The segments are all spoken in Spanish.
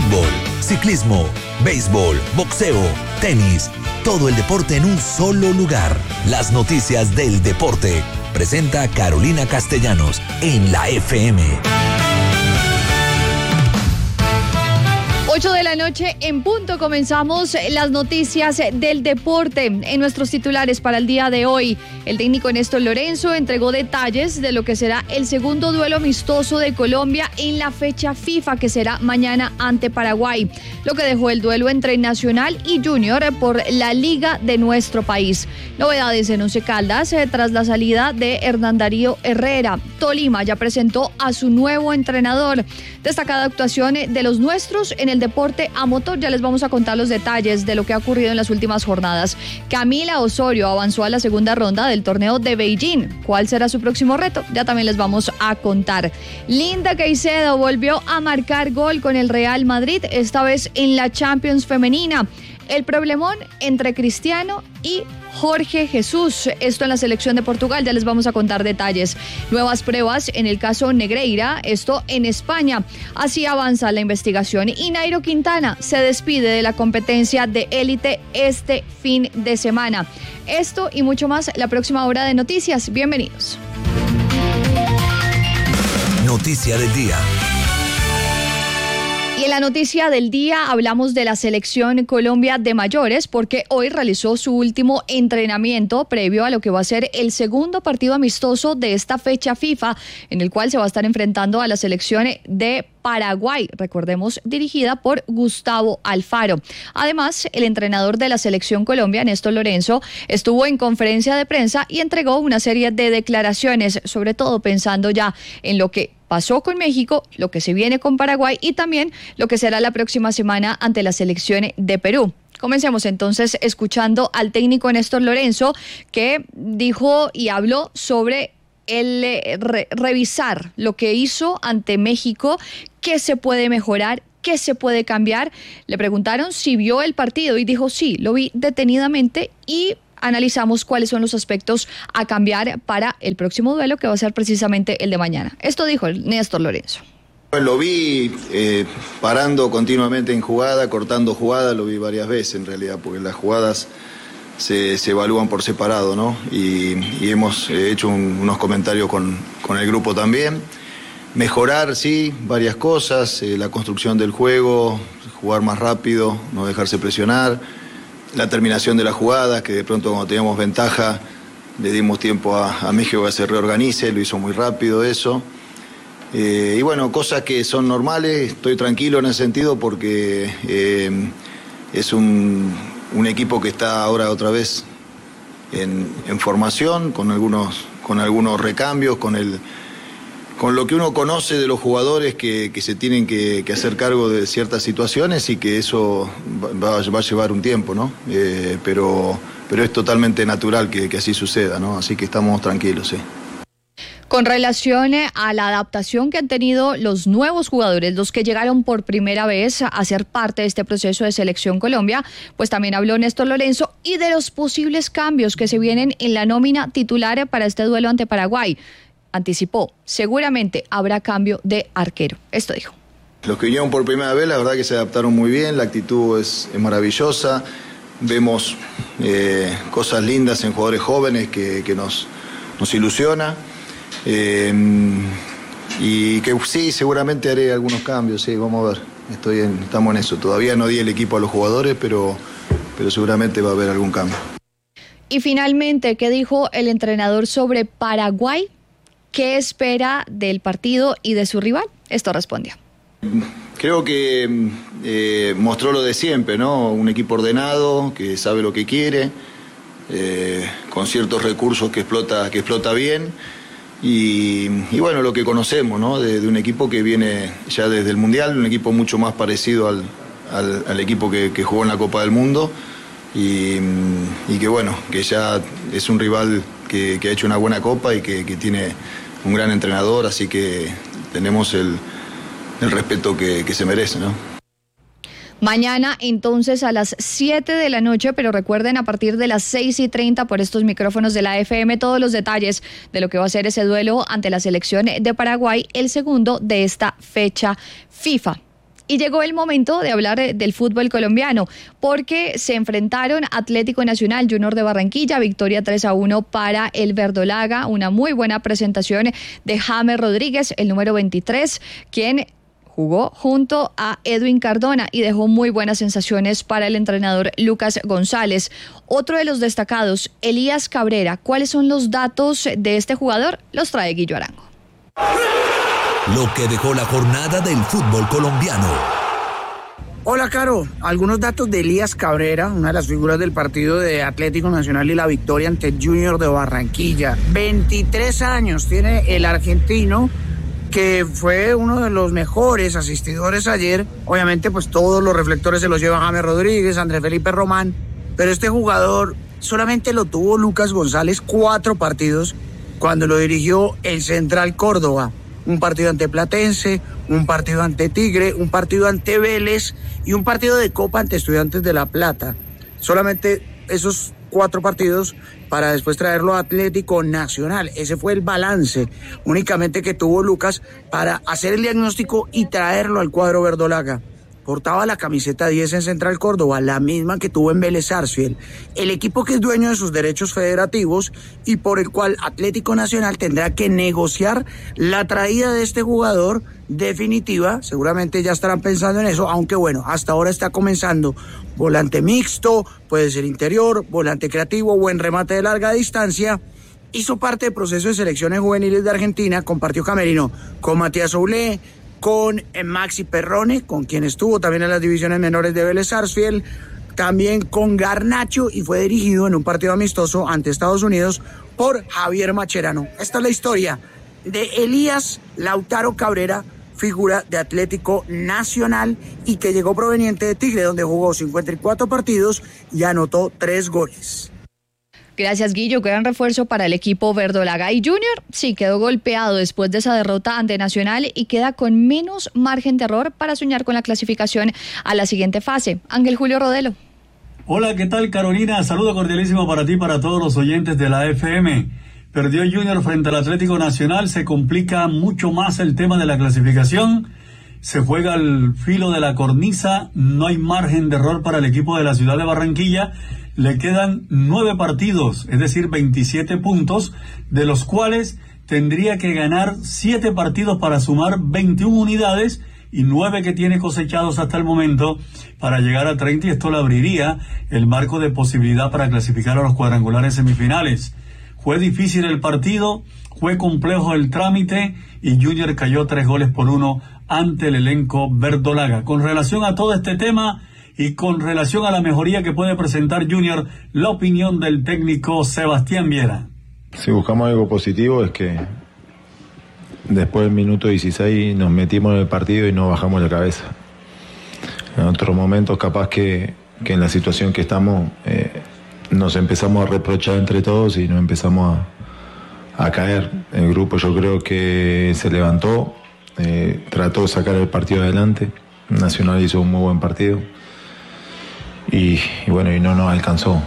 fútbol, ciclismo, béisbol, boxeo, tenis, todo el deporte en un solo lugar. Las noticias del deporte. Presenta Carolina Castellanos en la FM. 8 de la noche en punto, comenzamos las noticias del deporte. En nuestros titulares para el día de hoy, el técnico Néstor Lorenzo entregó detalles de lo que será el segundo duelo amistoso de Colombia en la fecha FIFA, que será mañana ante Paraguay, lo que dejó el duelo entre Nacional y Junior por la liga de nuestro país. Novedades en Once Caldas tras la salida de Hernán Darío Herrera. Tolima ya presentó a su nuevo entrenador. Destacada actuación de los nuestros en el deporte a motor. Ya les vamos a contar los detalles de lo que ha ocurrido en las últimas jornadas. Camila Osorio avanzó a la segunda ronda del torneo de Beijing. ¿Cuál será su próximo reto? Ya también les vamos a contar. Linda Caicedo volvió a marcar gol con el Real Madrid, esta vez en la Champions femenina. El problemón entre Cristiano y Jorge Jesús, esto en la selección de Portugal, ya les vamos a contar detalles. Nuevas pruebas en el caso Negreira, esto en España. Así avanza la investigación y Nairo Quintana se despide de la competencia de élite este fin de semana. Esto y mucho más la próxima hora de noticias. Bienvenidos. Noticia del día. Y en la noticia del día hablamos de la selección Colombia de mayores, porque hoy realizó su último entrenamiento previo a lo que va a ser el segundo partido amistoso de esta fecha FIFA, en el cual se va a estar enfrentando a la selección de Paraguay, recordemos, dirigida por Gustavo Alfaro. Además, el entrenador de la selección Colombia, Néstor Lorenzo, estuvo en conferencia de prensa y entregó una serie de declaraciones, sobre todo pensando ya en lo que pasó con México, lo que se viene con Paraguay y también lo que será la próxima semana ante la selección de Perú. Comencemos entonces escuchando al técnico Néstor Lorenzo, que dijo y habló sobre el revisar lo que hizo ante México, qué se puede mejorar, qué se puede cambiar. Le preguntaron si vio el partido y dijo sí, lo vi detenidamente y analizamos cuáles son los aspectos a cambiar para el próximo duelo, que va a ser precisamente el de mañana. Esto dijo el Néstor Lorenzo. Lo vi parando continuamente en jugada, cortando jugada, lo vi varias veces en realidad, porque las jugadas se evalúan por separado, ¿no? Y hemos hecho unos comentarios con el grupo también. Mejorar, sí, varias cosas, la construcción del juego, jugar más rápido, no dejarse presionar, la terminación de las jugadas, que de pronto cuando teníamos ventaja le dimos tiempo a México que se reorganice, lo hizo muy rápido eso. Y bueno, cosas que son normales, estoy tranquilo en ese sentido porque es un equipo que está ahora otra vez en formación, con algunos recambios, con lo que uno conoce de los jugadores que se tienen que hacer cargo de ciertas situaciones y que eso va a llevar un tiempo, ¿no? Pero es totalmente natural que así suceda, ¿no? Así que estamos tranquilos, sí. Con relación a la adaptación que han tenido los nuevos jugadores, los que llegaron por primera vez a ser parte de este proceso de Selección Colombia, pues también habló Néstor Lorenzo y de los posibles cambios que se vienen en la nómina titular para este duelo ante Paraguay. Anticipó, seguramente habrá cambio de arquero. Esto dijo. Los que vinieron por primera vez, la verdad que se adaptaron muy bien, la actitud es maravillosa, vemos cosas lindas en jugadores jóvenes que nos ilusiona. Y que sí, seguramente haré algunos cambios, sí, vamos a ver, estamos en eso. Todavía no di el equipo a los jugadores, pero seguramente va a haber algún cambio. Y finalmente, ¿qué dijo el entrenador sobre Paraguay? ¿Qué espera del partido y de su rival? Esto respondió. Creo que mostró lo de siempre, ¿no? Un equipo ordenado, que sabe lo que quiere, con ciertos recursos que explota bien. Y bueno, lo que conocemos, ¿no? De un equipo que viene ya desde el Mundial, un equipo mucho más parecido al equipo que jugó en la Copa del Mundo y que bueno, que ya es un rival que ha hecho una buena Copa y que tiene un gran entrenador, así que tenemos el respeto que se merece, ¿no? Mañana entonces a las 7 de la noche, pero recuerden a partir de las 6:30 por estos micrófonos de la FM todos los detalles de lo que va a ser ese duelo ante la selección de Paraguay, el segundo de esta fecha FIFA. Y llegó el momento de hablar del fútbol colombiano, porque se enfrentaron Atlético Nacional, Junior de Barranquilla, victoria 3-1 para el verdolaga, una muy buena presentación de James Rodríguez, el número 23, quien jugó junto a Edwin Cardona y dejó muy buenas sensaciones para el entrenador Lucas González. Otro de los destacados, Elías Cabrera. ¿Cuáles son los datos de este jugador? Los trae Guillo Arango. Lo que dejó la jornada del fútbol colombiano. Hola, Caro. Algunos datos de Elías Cabrera, una de las figuras del partido de Atlético Nacional y la victoria ante Junior de Barranquilla. 23 años tiene el argentino, que fue uno de los mejores asistidores ayer. Obviamente, pues todos los reflectores se los lleva James Rodríguez, Andrés Felipe Román, pero este jugador solamente lo tuvo Lucas González 4 partidos cuando lo dirigió el Central Córdoba. Un partido ante Platense, un partido ante Tigre, un partido ante Vélez y un partido de Copa ante Estudiantes de La Plata. Solamente esos 4 partidos para después traerlo a Atlético Nacional. Ese fue el balance únicamente que tuvo Lucas para hacer el diagnóstico y traerlo al cuadro verdolaga. Portaba la camiseta 10 en Central Córdoba, la misma que tuvo en Vélez Sarsfield, el equipo que es dueño de sus derechos federativos y por el cual Atlético Nacional tendrá que negociar la traída de este jugador definitiva. Seguramente ya estarán pensando en eso, aunque bueno, hasta ahora está comenzando volante mixto, puede ser interior, volante creativo, buen remate de larga distancia. Hizo parte del proceso de selecciones juveniles de Argentina, compartió camerino con Matías Oulé, con Maxi Perrone, con quien estuvo también en las divisiones menores de Vélez Sarsfield, también con Garnacho, y fue dirigido en un partido amistoso ante Estados Unidos por Javier Macherano. Esta es la historia de Elías Lautaro Cabrera, figura de Atlético Nacional y que llegó proveniente de Tigre, donde jugó 54 partidos y anotó 3 goles. Gracias, Guillo. Gran refuerzo para el equipo verdolaga. Y Junior sí quedó golpeado después de esa derrota ante Nacional y queda con menos margen de error para soñar con la clasificación a la siguiente fase. Ángel Julio Rodelo. Hola, ¿qué tal, Carolina? Saludo cordialísimo para ti y para todos los oyentes de la FM. Perdió Junior frente al Atlético Nacional, se complica mucho más el tema de la clasificación. Se juega al filo de la cornisa, no hay margen de error para el equipo de la ciudad de Barranquilla. Le quedan 9 partidos, es decir, 27 puntos, de los cuales tendría que ganar 7 partidos para sumar 21 unidades y 9 que tiene cosechados hasta el momento para llegar a 30, y esto le abriría el marco de posibilidad para clasificar a los cuadrangulares semifinales. Fue difícil el partido, fue complejo el trámite y Junior cayó 3-1 ante el elenco verdolaga. Con relación a todo este tema y con relación a la mejoría que puede presentar Junior, la opinión del técnico Sebastián Viera. Si buscamos algo positivo es que después del minuto 16 nos metimos en el partido y no bajamos la cabeza. En otros momentos capaz que en la situación que estamos nos empezamos a reprochar entre todos y nos empezamos a caer. El grupo, yo creo que se levantó, trató de sacar el partido adelante. Nacional hizo un muy buen partido y bueno, y no nos alcanzó.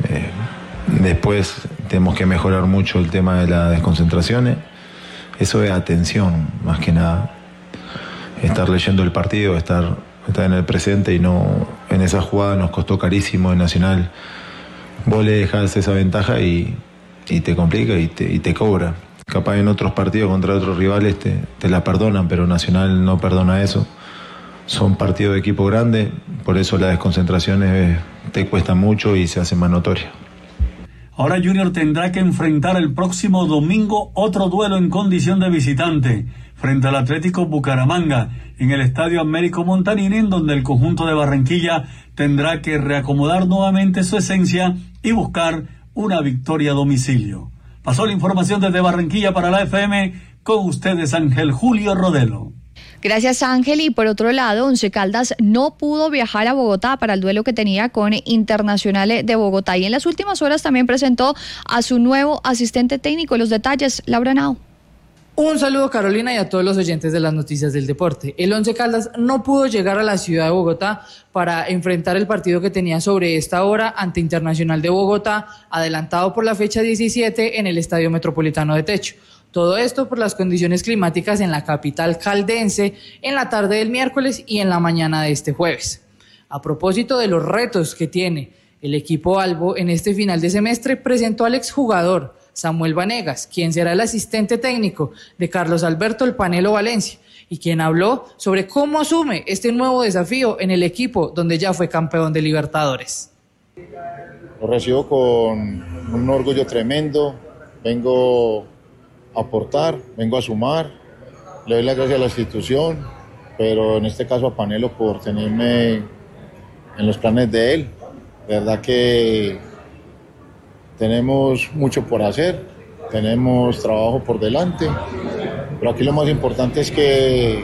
Después tenemos que mejorar mucho el tema de las desconcentraciones. Eso es atención, más que nada. Estar leyendo el partido, estar en el presente y no en esa jugada nos costó carísimo en Nacional. Vos le dejás esa ventaja y te complica y te cobra. Capaz en otros partidos contra otros rivales te la perdonan, pero Nacional no perdona eso. Son partidos de equipo grande, por eso las desconcentraciones te cuestan mucho y se hacen más notorias. Ahora Junior tendrá que enfrentar el próximo domingo otro duelo en condición de visitante frente al Atlético Bucaramanga en el Estadio Américo Montanini, en donde el conjunto de Barranquilla tendrá que reacomodar nuevamente su esencia y buscar una victoria a domicilio. Pasó la información desde Barranquilla para la FM, con ustedes Ángel Julio Rodelo. Gracias, Ángel. Y por otro lado, Once Caldas no pudo viajar a Bogotá para el duelo que tenía con Internacional de Bogotá. Y en las últimas horas también presentó a su nuevo asistente técnico. Los detalles, Laura Nao. Un saludo, Carolina, y a todos los oyentes de las noticias del deporte. El Once Caldas no pudo llegar a la ciudad de Bogotá para enfrentar el partido que tenía sobre esta hora ante Internacional de Bogotá, adelantado por la fecha 17 en el Estadio Metropolitano de Techo. Todo esto por las condiciones climáticas en la capital caldense en la tarde del miércoles y en la mañana de este jueves. A propósito de los retos que tiene el equipo Albo en este final de semestre, presentó al exjugador Samuel Vanegas, quien será el asistente técnico de Carlos Alberto El Panelo Valencia, y quien habló sobre cómo asume este nuevo desafío en el equipo donde ya fue campeón de Libertadores. Lo recibo con un orgullo tremendo, vengo a aportar, vengo a sumar, le doy las gracias a la institución, pero en este caso a Panelo por tenerme en los planes de él. De verdad que tenemos mucho por hacer, tenemos trabajo por delante, pero aquí lo más importante es que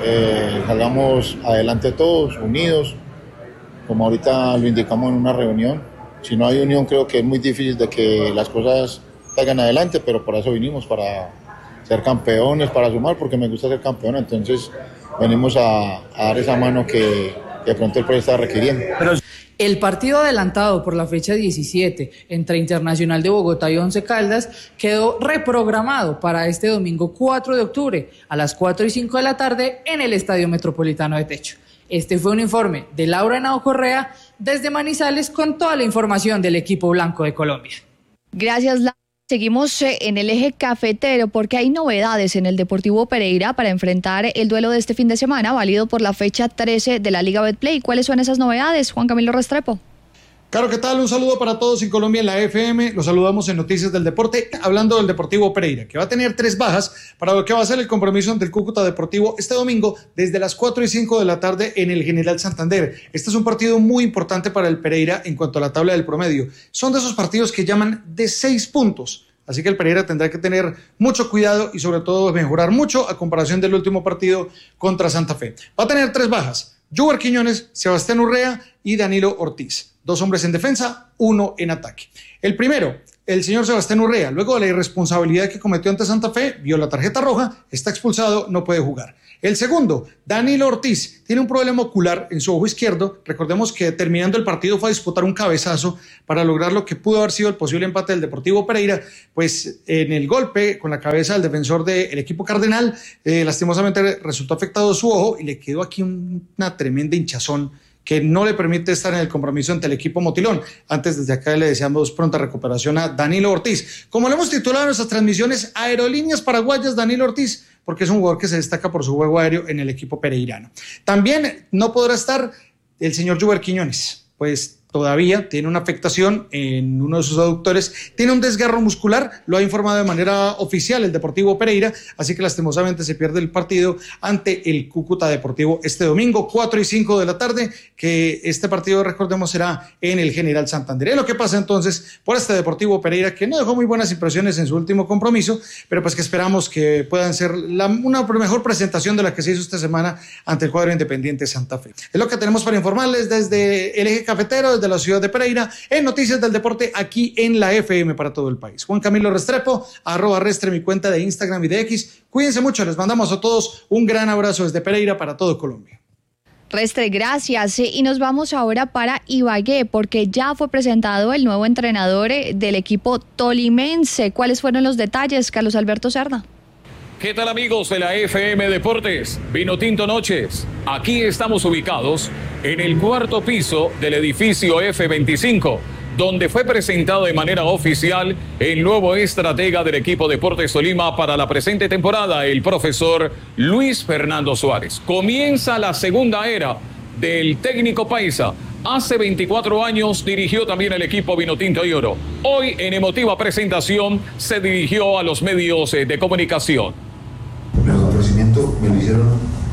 salgamos adelante todos, unidos, como ahorita lo indicamos en una reunión. Si no hay unión, creo que es muy difícil de que las cosas salgan adelante, pero por eso vinimos, para ser campeones, para sumar, porque me gusta ser campeón. Entonces venimos a dar esa mano que de pronto el proyecto está requiriendo. El partido adelantado por la fecha 17 entre Internacional de Bogotá y Once Caldas quedó reprogramado para este domingo 4 de octubre a las 4:05 de la tarde en el Estadio Metropolitano de Techo. Este fue un informe de Laura Henao Correa desde Manizales con toda la información del equipo blanco de Colombia. Gracias, Laura. Seguimos en el eje cafetero porque hay novedades en el Deportivo Pereira para enfrentar el duelo de este fin de semana, válido por la fecha 13 de la Liga Betplay. ¿Cuáles son esas novedades, Juan Camilo Restrepo? Claro, ¿qué tal? Un saludo para todos en Colombia en la FM. Los saludamos en Noticias del Deporte, hablando del Deportivo Pereira, que va a tener 3 bajas para lo que va a ser el compromiso ante el Cúcuta Deportivo este domingo desde las 4:05 de la tarde en el General Santander. Este es un partido muy importante para el Pereira en cuanto a la tabla del promedio. Son de esos partidos que llaman de 6 puntos. Así que el Pereira tendrá que tener mucho cuidado y sobre todo mejorar mucho a comparación del último partido contra Santa Fe. Va a tener 3 bajas: Juber Quiñones, Sebastián Urrea y Danilo Ortiz. 2 hombres en defensa, 1 en ataque. El primero, el señor Sebastián Urrea, luego de la irresponsabilidad que cometió ante Santa Fe, vio la tarjeta roja, está expulsado, no puede jugar. El segundo, Danilo Ortiz, tiene un problema ocular en su ojo izquierdo. Recordemos que terminando el partido fue a disputar un cabezazo para lograr lo que pudo haber sido el posible empate del Deportivo Pereira, pues en el golpe con la cabeza del defensor del equipo cardenal, lastimosamente resultó afectado su ojo y le quedó aquí una tremenda hinchazón que no le permite estar en el compromiso ante el equipo Motilón. Antes, desde acá le deseamos pronta recuperación a Danilo Ortiz. Como lo hemos titulado en nuestras transmisiones, Aerolíneas Paraguayas Danilo Ortiz, porque es un jugador que se destaca por su juego aéreo en el equipo pereirano. También no podrá estar el señor Juber Quiñones, pues todavía tiene una afectación en uno de sus aductores, tiene un desgarro muscular, lo ha informado de manera oficial el Deportivo Pereira, así que lastimosamente se pierde el partido ante el Cúcuta Deportivo este domingo, 4:05 de la tarde, que este partido, recordemos, será en el General Santander. Es lo que pasa entonces por este Deportivo Pereira, que no dejó muy buenas impresiones en su último compromiso, pero pues que esperamos que puedan ser una mejor presentación de la que se hizo esta semana ante el cuadro Independiente Santa Fe. Es lo que tenemos para informarles desde el eje cafetero, de la ciudad de Pereira, en Noticias del Deporte, aquí en la FM para todo el país. Juan Camilo Restrepo, @Restre, mi cuenta de Instagram y de X. Cuídense mucho, les mandamos a todos un gran abrazo desde Pereira para todo Colombia. Restre, gracias. Y nos vamos ahora para Ibagué, porque ya fue presentado el nuevo entrenador del equipo tolimense. ¿Cuáles fueron los detalles, Carlos Alberto Cerda? ¿Qué tal, amigos de la FM Deportes? Vinotinto Noches. Aquí estamos ubicados en el 4º piso del edificio F25, donde fue presentado de manera oficial el nuevo estratega del equipo Deportes Tolima para la presente temporada, el profesor Luis Fernando Suárez. Comienza la segunda era del técnico paisa. Hace 24 años dirigió también el equipo Vinotinto y Oro. Hoy, en emotiva presentación, se dirigió a los medios de comunicación. El ofrecimiento me lo hicieron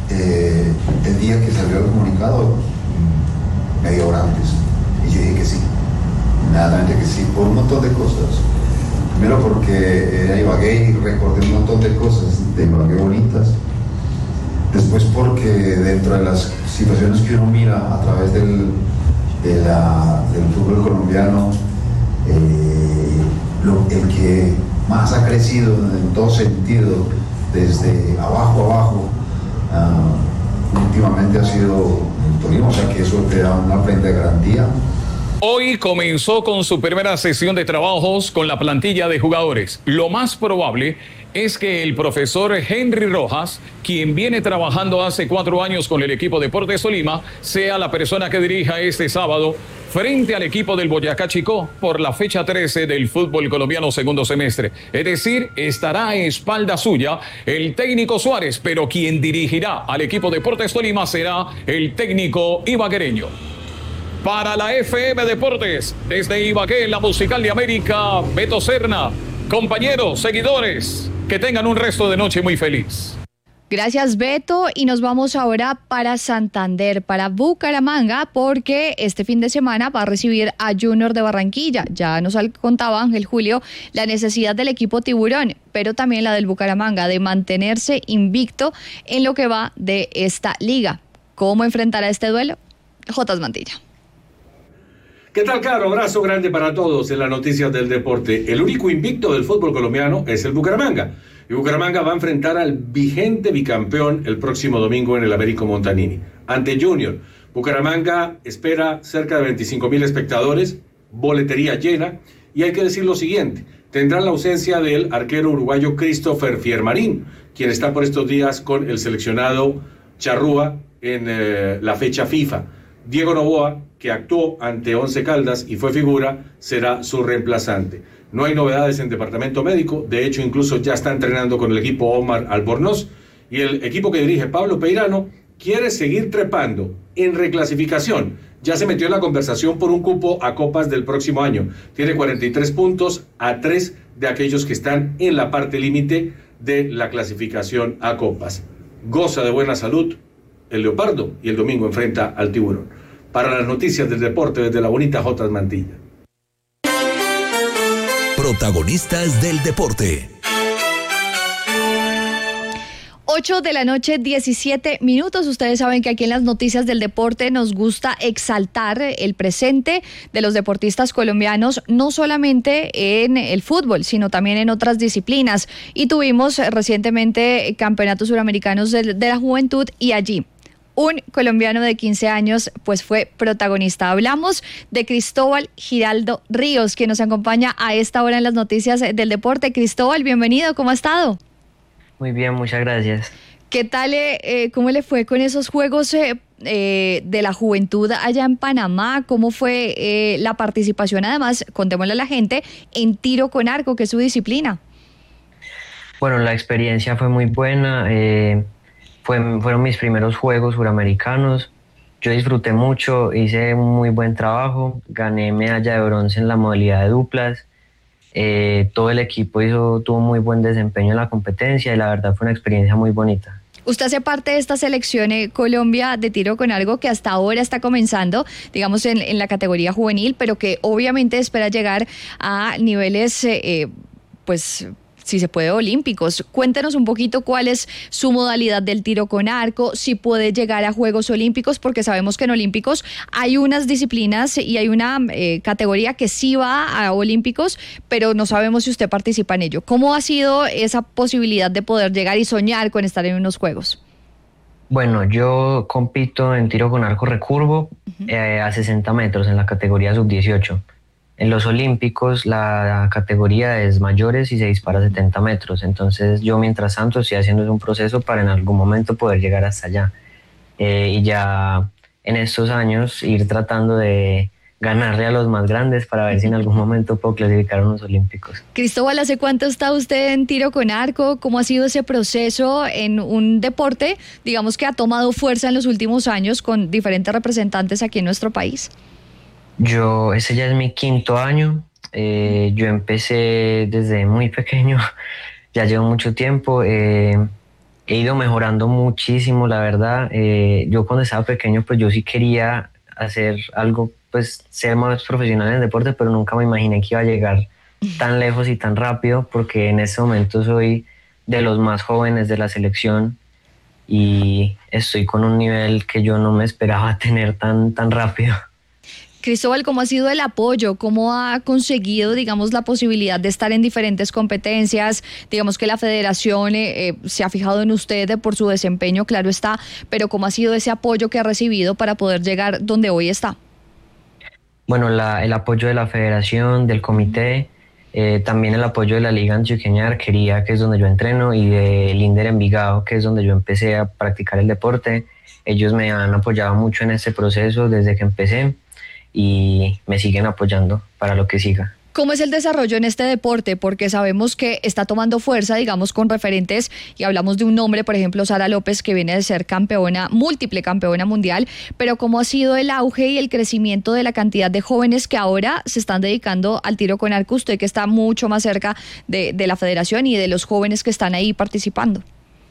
el día que salió el comunicado, media hora antes, y yo dije que sí, inmediatamente que sí, por un montón de cosas. Primero porque era Ibagué y recordé un montón de cosas de Ibagué bonitas. Después porque dentro de las situaciones que uno mira a través del fútbol colombiano, el que más ha crecido en todo sentido, desde abajo a abajo, últimamente ha sido el Tolima, o sea que eso te da una frente de garantía. Hoy comenzó con su primera sesión de trabajos con la plantilla de jugadores. Lo más probable es que el profesor Henry Rojas, quien viene trabajando hace 4 años con el equipo Deportes Tolima, sea la persona que dirija este sábado frente al equipo del Boyacá Chicó por la fecha 13 del fútbol colombiano segundo semestre. Es decir, estará a espalda suya el técnico Suárez, pero quien dirigirá al equipo Deportes Tolima será el técnico ibaguereño. Para la FM Deportes, desde Ibagué, la musical de América, Beto Serna. Compañeros, seguidores, que tengan un resto de noche muy feliz. Gracias, Beto, y nos vamos ahora para Santander, para Bucaramanga, porque este fin de semana va a recibir a Junior de Barranquilla. Ya nos contaba Ángel Julio la necesidad del equipo tiburón, pero también la del Bucaramanga de mantenerse invicto en lo que va de esta liga. ¿Cómo enfrentará este duelo? Jotas Mantilla. ¿Qué tal, Caro? Abrazo grande para todos en las noticias del deporte. El único invicto del fútbol colombiano es el Bucaramanga. Y Bucaramanga va a enfrentar al vigente bicampeón el próximo domingo en el Américo Montanini, ante Junior. Bucaramanga espera cerca de 25,000 espectadores, boletería llena, y hay que decir lo siguiente: tendrán la ausencia del arquero uruguayo Christopher Fiermarín, quien está por estos días con el seleccionado Charrúa en la fecha FIFA. Diego Noboa, que actuó ante Once Caldas y fue figura, será su reemplazante. No hay novedades en departamento médico, de hecho incluso ya está entrenando con el equipo Omar Albornoz, y el equipo que dirige Pablo Peirano quiere seguir trepando en reclasificación. Ya se metió en la conversación por un cupo a Copas del próximo año. Tiene 43 puntos a 3 de aquellos que están en la parte límite de la clasificación a Copas. Goza de buena salud el Leopardo y el domingo enfrenta al Tiburón. Para las noticias del deporte desde la bonita Jotas Mantilla. Protagonistas del deporte. 8 de la noche, 17 minutos. Ustedes saben que aquí en las noticias del deporte nos gusta exaltar el presente de los deportistas colombianos, no solamente en el fútbol, sino también en otras disciplinas. Y tuvimos recientemente campeonatos suramericanos de la juventud, y allí un colombiano de 15 años pues fue protagonista. Hablamos de Cristóbal Giraldo Ríos, que nos acompaña a esta hora en las noticias del deporte. Cristóbal, bienvenido, ¿cómo ha estado? Muy bien, muchas gracias. ¿Qué tal, cómo le fue con esos Juegos de la Juventud allá en Panamá? ¿Cómo fue la participación? Además, contémosle a la gente, en tiro con arco, que es su disciplina. Bueno, la experiencia fue muy buena. Fueron mis primeros Juegos Suramericanos. Yo disfruté mucho, hice un muy buen trabajo, gané medalla de bronce en la modalidad de duplas. Todo el equipo tuvo muy buen desempeño en la competencia y la verdad fue una experiencia muy bonita. Usted hace parte de esta selección Colombia de tiro con arco que hasta ahora está comenzando, digamos, en la categoría juvenil, pero que obviamente espera llegar a niveles, pues, si se puede, olímpicos. Cuéntenos un poquito cuál es su modalidad del tiro con arco, si puede llegar a Juegos Olímpicos, porque sabemos que en Olímpicos hay unas disciplinas y hay una categoría que sí va a Olímpicos, pero no sabemos si usted participa en ello. ¿Cómo ha sido esa posibilidad de poder llegar y soñar con estar en unos Juegos? Bueno, yo compito en tiro con arco recurvo a 60 metros en la categoría sub-18. En los Olímpicos la categoría es mayores y se dispara a 70 metros. Entonces yo mientras tanto estoy haciendo un proceso para en algún momento poder llegar hasta allá. Y ya en estos años ir tratando de ganarle a los más grandes para ver si en algún momento puedo clasificar a unos Olímpicos. Cristóbal, ¿hace cuánto está usted en tiro con arco? ¿Cómo ha sido ese proceso en un deporte, digamos, que ha tomado fuerza en los últimos años con diferentes representantes aquí en nuestro país? Ese ya es mi 5º año. Yo empecé desde muy pequeño, ya llevo mucho tiempo. He ido mejorando muchísimo, la verdad. Yo cuando estaba pequeño, pues yo sí quería hacer algo, pues ser más profesional en el deporte, pero nunca me imaginé que iba a llegar tan lejos y tan rápido, porque en este momento soy de los más jóvenes de la selección y estoy con un nivel que yo no me esperaba tener tan rápido. Cristóbal, ¿cómo ha sido el apoyo? ¿Cómo ha conseguido, digamos, la posibilidad de estar en diferentes competencias? Digamos que la federación se ha fijado en usted por su desempeño, claro está, pero ¿cómo ha sido ese apoyo que ha recibido para poder llegar donde hoy está? Bueno, el apoyo de la federación, del comité, También el apoyo de la Liga Antioqueña de Arquería, que es donde yo entreno, y de Linder Envigado, que es donde yo empecé a practicar el deporte. Ellos me han apoyado mucho en este proceso desde que empecé y me siguen apoyando para lo que siga. ¿Cómo es el desarrollo en este deporte? Porque sabemos que está tomando fuerza, digamos, con referentes, y hablamos de un nombre, por ejemplo, Sara López, que viene de ser múltiple campeona mundial, pero ¿cómo ha sido el auge y el crecimiento de la cantidad de jóvenes que ahora se están dedicando al tiro con arco? Usted que está mucho más cerca de la federación y de los jóvenes que están ahí participando.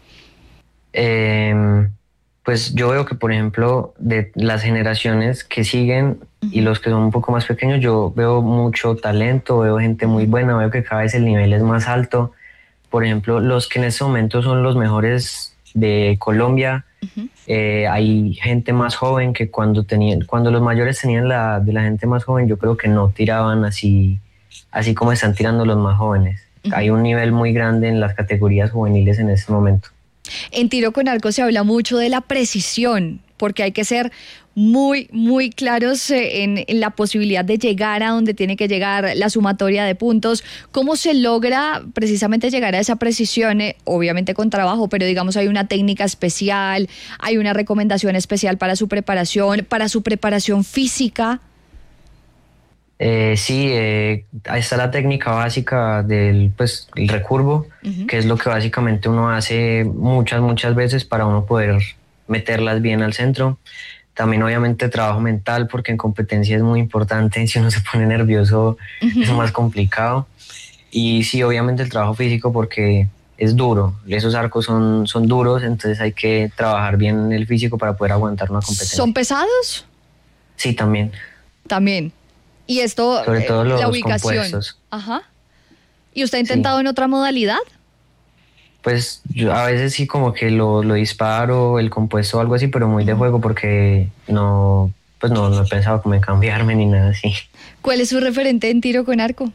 Pues yo veo que, por ejemplo, de las generaciones que siguen y los que son un poco más pequeños, yo veo mucho talento, veo gente muy buena, veo que cada vez el nivel es más alto. Por ejemplo, los que en este momento son los mejores de Colombia, hay gente más joven que cuando los mayores tenían de la gente más joven, yo creo que no tiraban así como están tirando los más jóvenes. Hay un nivel muy grande en las categorías juveniles en este momento. En tiro con arco se habla mucho de la precisión, porque hay que ser muy, muy claros en la posibilidad de llegar a donde tiene que llegar, la sumatoria de puntos. ¿Cómo se logra precisamente llegar a esa precisión? Obviamente con trabajo, pero digamos hay una técnica especial, hay una recomendación especial para su preparación física. Sí, ahí está la técnica básica del el recurvo, que es lo que básicamente uno hace muchas veces para uno poder meterlas bien al centro. También obviamente trabajo mental, porque en competencia es muy importante. Si uno se pone nervioso es más complicado. Y sí, obviamente el trabajo físico, porque es duro, esos arcos son duros, entonces hay que trabajar bien el físico para poder aguantar una competencia. ¿Son pesados? Sí, también. Y esto, sobre todo los la ubicación. Compuestos. Ajá. ¿Y usted ha intentado en otra modalidad? Pues yo a veces sí como que lo disparo, el compuesto o algo así, pero muy de juego, porque no he pensado como en cambiarme ni nada así. ¿Cuál es su referente en tiro con arco?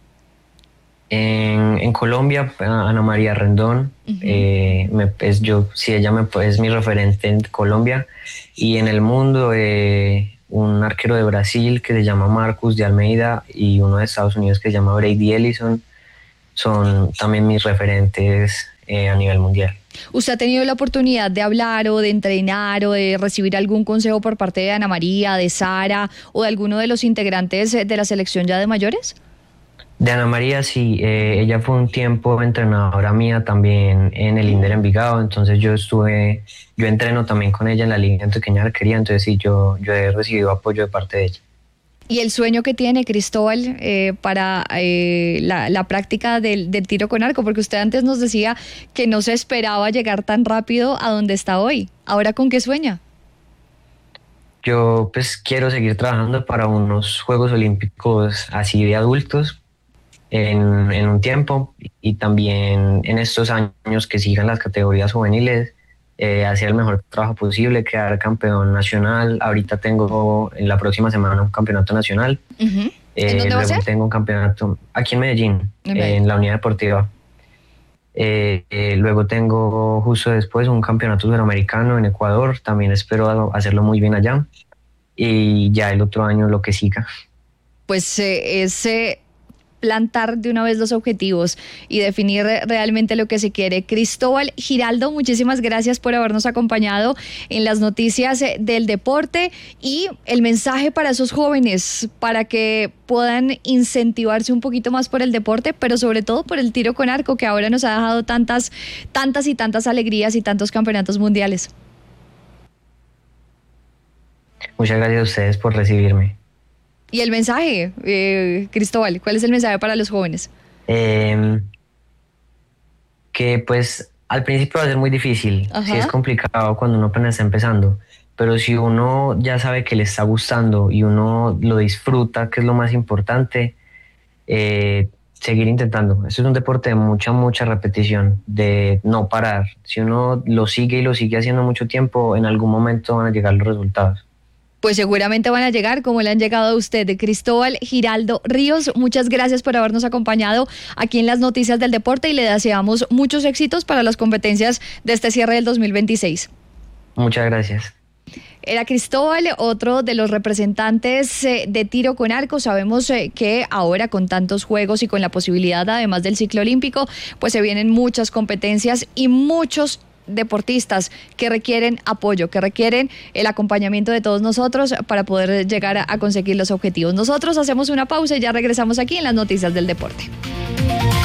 En Colombia, Ana María Rendón, ella es mi referente en Colombia, y en el mundo un arquero de Brasil que se llama Marcus de Almeida y uno de Estados Unidos que se llama Brady Ellison son también mis referentes a nivel mundial. ¿Usted ha tenido la oportunidad de hablar o de entrenar o de recibir algún consejo por parte de Ana María, de Sara o de alguno de los integrantes de la selección ya de mayores? De Ana María sí, ella fue un tiempo entrenadora mía también en el Linder Envigado, entonces yo entreno también con ella en la Liga Antioqueña de Arquería, entonces sí, yo he recibido apoyo de parte de ella. ¿Y el sueño que tiene Cristóbal para la práctica del tiro con arco? Porque usted antes nos decía que no se esperaba llegar tan rápido a donde está hoy. ¿Ahora con qué sueña? Yo pues quiero seguir trabajando para unos Juegos Olímpicos así de adultos en un tiempo, y también en estos años que sigan las categorías juveniles, hacer el mejor trabajo posible, quedar campeón nacional. Ahorita tengo en la próxima semana un campeonato nacional. ¿En dónde va a ser? Tengo un campeonato aquí en Medellín, en la Unidad Deportiva. Luego tengo justo después un campeonato sudamericano en Ecuador, también espero hacerlo muy bien allá, y ya el otro año lo que siga. Pues plantar de una vez los objetivos y definir realmente lo que se quiere. Cristóbal Giraldo, muchísimas gracias por habernos acompañado en las noticias del deporte, y el mensaje para esos jóvenes para que puedan incentivarse un poquito más por el deporte, pero sobre todo por el tiro con arco, que ahora nos ha dejado tantas y tantas alegrías y tantos campeonatos mundiales. Muchas gracias a ustedes por recibirme. ¿Y el mensaje, Cristóbal? ¿Cuál es el mensaje para los jóvenes? Que pues al principio va a ser muy difícil. Ajá. Sí, es complicado cuando uno apenas está empezando, pero si uno ya sabe que le está gustando y uno lo disfruta, que es lo más importante, seguir intentando. Esto es un deporte de mucha repetición, de no parar. Si uno lo sigue y lo sigue haciendo mucho tiempo, en algún momento van a llegar los resultados. Pues seguramente van a llegar, como le han llegado a usted. Cristóbal Giraldo Ríos, muchas gracias por habernos acompañado aquí en las noticias del deporte, y le deseamos muchos éxitos para las competencias de este cierre del 2026. Muchas gracias. Era Cristóbal, otro de los representantes de tiro con arco. Sabemos que ahora con tantos juegos y con la posibilidad además del ciclo olímpico, pues se vienen muchas competencias y muchos deportistas que requieren apoyo, que requieren el acompañamiento de todos nosotros para poder llegar a conseguir los objetivos. Nosotros hacemos una pausa y ya regresamos aquí en las noticias del deporte.